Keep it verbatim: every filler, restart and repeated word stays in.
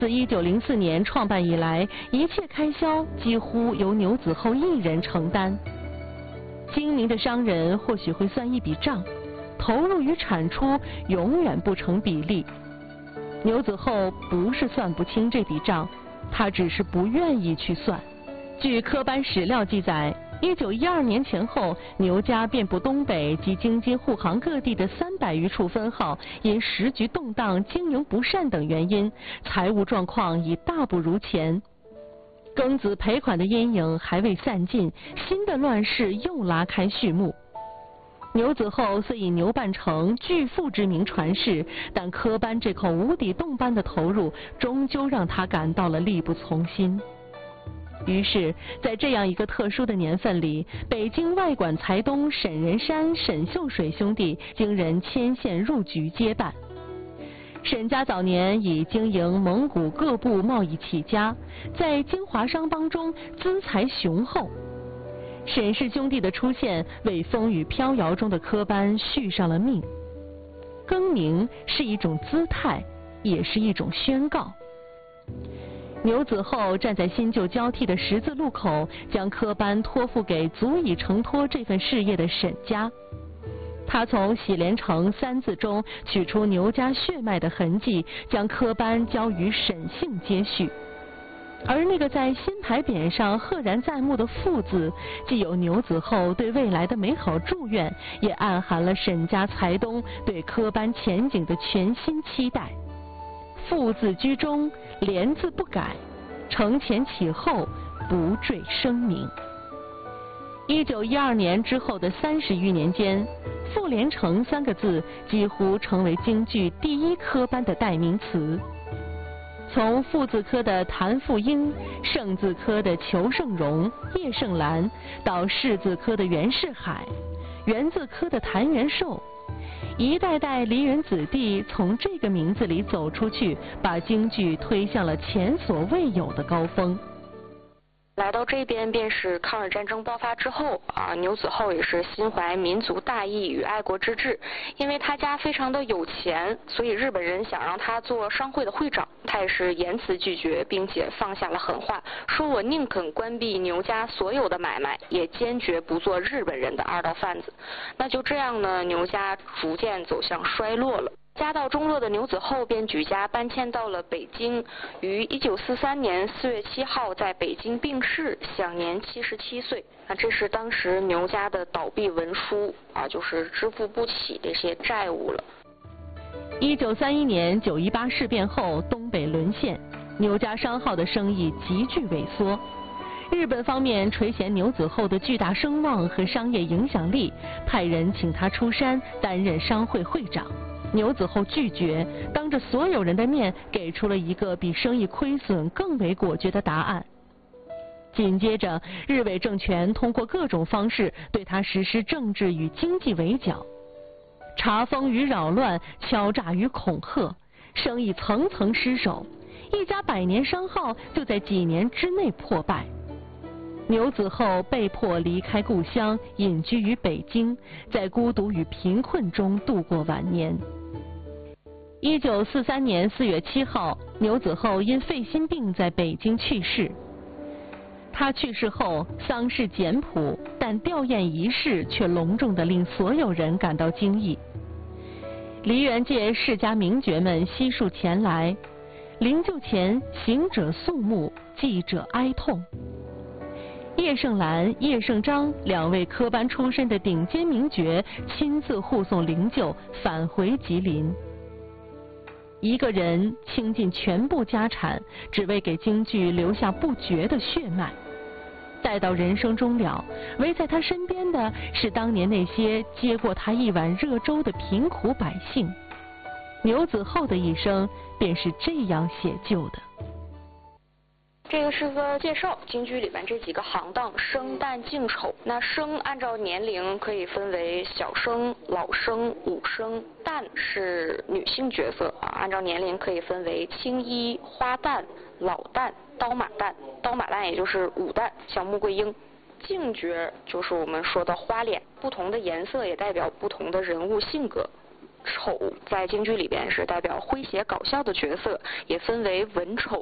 自一九零四年创办以来，一切开销几乎由牛子厚一人承担。精明的商人或许会算一笔账，投入与产出永远不成比例。牛子厚不是算不清这笔账，他只是不愿意去算。据科班史料记载，一九一二年前后，牛家遍布东北及京津沪杭各地的三百余处分号，因时局动荡、经营不善等原因，财务状况已大不如前。庚子赔款的阴影还未散尽，新的乱世又拉开序幕。牛子厚虽以牛办成巨富之名传世，但科班这口无底洞般的投入，终究让他感到了力不从心。于是，在这样一个特殊的年份里，北京外管财东沈仁山、沈秀水兄弟经人牵线入局接办。沈家早年以经营蒙古各部贸易起家，在京华商帮中资财雄厚。沈氏兄弟的出现，为风雨飘摇中的科班续上了命。更名是一种姿态，也是一种宣告。牛子厚站在新旧交替的十字路口，将科班托付给足以承托这份事业的沈家。他从喜连成三字中取出牛家血脉的痕迹，将科班交与沈姓接续。而那个在新牌匾上赫然在目的父字，既有牛子厚对未来的美好祝愿，也暗含了沈家财东对科班前景的全新期待。父字居中，连字不改，承前启后，不坠声名。一九一二年之后的三十余年间，傅连成三个字几乎成为京剧第一科班的代名词。从傅字科的谭富英、盛字科的裘盛戎、叶盛兰，到士字科的袁世海、元字科的谭元寿，一代代梨园子弟从这个名字里走出去，把京剧推向了前所未有的高峰。 来到这边便是抗日战争爆发之后啊，牛子厚也是心怀民族大义与爱国之志，因为他家非常的有钱，所以日本人想让他做商会的会长，他也是严词拒绝，并且放下了狠话，说我宁肯关闭牛家所有的买卖，也坚决不做日本人的二道贩子。那就这样呢，牛家逐渐走向衰落了。家道中落的牛子厚便举家搬迁到了北京，于一九四三年四月七号在北京病逝，享年七十七岁。那这是当时牛家的倒闭文书啊，就是支付不起这些债务了。 一九三一年九一八事变后，东北沦陷，牛家商号的生意急剧萎缩。日本方面垂涎牛子厚的巨大声望和商业影响力，派人请他出山担任商会会长。牛子厚拒绝，当着所有人的面给出了一个比生意亏损更为果决的答案。紧接着，日伪政权通过各种方式对他实施政治与经济围剿，查封与扰乱，敲诈与恐吓，生意层层失守，一家百年商号就在几年之内破败。牛子厚被迫离开故乡，隐居于北京，在孤独与贫困中度过晚年。一九四三年四月七号，牛子厚因肺心病在北京去世。他去世后，丧事简朴，但吊唁仪式却隆重地令所有人感到惊异。梨园界世家名角们悉数前来，灵柩前行者肃穆，祭者哀痛。叶盛兰、叶盛章两位科班出身的顶尖名角亲自护送灵柩返回吉林。一个人倾尽全部家产，只为给京剧留下不绝的血脉。待到人生终了，围在他身边的是当年那些接过他一碗热粥的贫苦百姓。牛子厚的一生便是这样写就的。 这个是个介绍，京剧里面这几个行当，生旦净丑。那生按照年龄可以分为小生、老生、武生，旦是女性角色啊，按照年龄可以分为青衣、花旦、老旦、刀马旦，刀马旦也就是武旦，像穆桂英。净角就是我们说的花脸，不同的颜色也代表不同的人物性格。 丑在京剧里边是代表诙谐搞笑的角色，也分为文丑